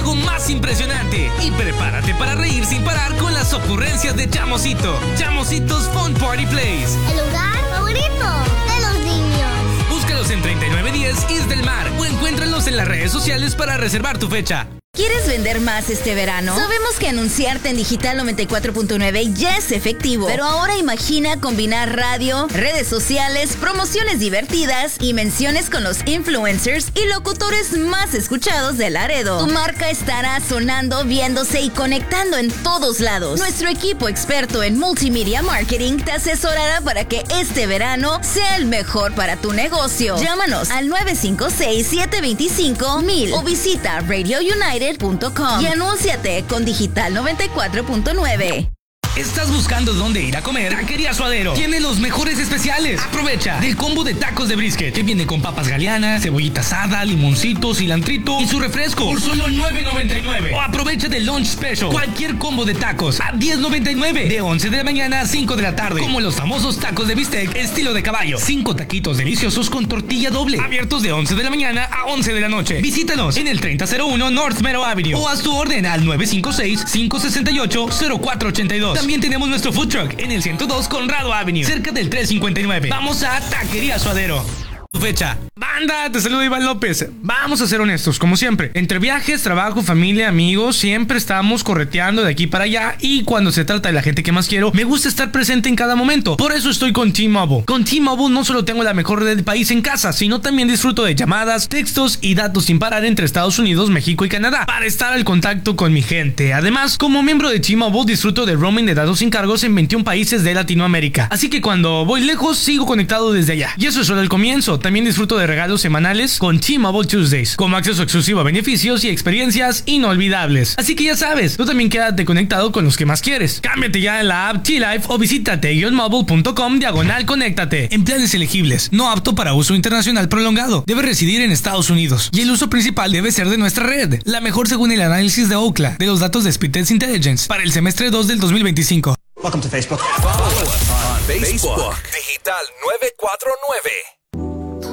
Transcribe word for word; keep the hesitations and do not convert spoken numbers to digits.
algo más impresionante. Y prepárate para reír sin parar con las ocurrencias de Chamosito. Chamositos Fun Party Place. El lugar favorito de los niños. Búscalos en treinta y nueve diez East del Mar o encuéntralos en las redes sociales para reservar tu fecha. ¿Quieres vender más este verano? Sabemos que anunciarte en Digital noventa y cuatro punto nueve ya es efectivo, pero ahora imagina combinar radio, redes sociales, promociones divertidas y menciones con los influencers y locutores más escuchados de Laredo. Tu marca estará sonando, viéndose y conectando en todos lados. Nuestro equipo experto en multimedia marketing te asesorará para que este verano sea el mejor para tu negocio. Llámanos al nueve cinco seis, siete dos cinco, mil o visita Radio United punto com y anúnciate con Digital noventa y cuatro punto nueve. ¿Estás buscando dónde ir a comer? Taquería Suadero tiene los mejores especiales. Aprovecha del combo de tacos de brisket que viene con papas galeanas, cebollita asada, limoncito, cilantrito y su refresco por solo nueve noventa y nueve. O aprovecha del lunch special, cualquier combo de tacos a diez noventa y nueve de once de la mañana a cinco de la tarde, como los famosos tacos de bistec estilo de caballo. Cinco taquitos deliciosos con tortilla doble, abiertos de once de la mañana a once de la noche. Visítanos en el treinta cero uno North Mero Avenue o haz tu orden al nueve cinco seis, cinco seis ocho, cero cuatro ocho dos. También tenemos nuestro food truck en el ciento dos Conrado Avenue, cerca del tres cincuenta y nueve. Vamos a Taquería Suadero. Tu fecha. Banda, te saluda Iván López. Vamos a ser honestos, como siempre. Entre viajes, trabajo, familia, amigos, siempre estamos correteando de aquí para allá. Y cuando se trata de la gente que más quiero, me gusta estar presente en cada momento. Por eso estoy con T-Mobile. Con T-Mobile no solo tengo la mejor red del país en casa, sino también disfruto de llamadas, textos y datos sin parar entre Estados Unidos, México y Canadá, para estar al contacto con mi gente. Además, como miembro de T-Mobile, disfruto de roaming de datos sin cargos en veintiún países de Latinoamérica. Así que cuando voy lejos, sigo conectado desde allá. Y eso es solo el comienzo. También disfruto de regalos semanales con T-Mobile Tuesdays, como acceso exclusivo a beneficios y experiencias inolvidables. Así que ya sabes, tú también quédate conectado con los que más quieres. Cámbiate ya en la app T-Life o visita t mobile punto com diagonal conéctate. En planes elegibles, no apto para uso internacional prolongado. Debe residir en Estados Unidos y el uso principal debe ser de nuestra red, la mejor según el análisis de Ookla de los datos de Speedtest Intelligence para el semestre dos del dos mil veinticinco. Welcome to Facebook. Follow us on Facebook. Digital novecientos cuarenta y nueve.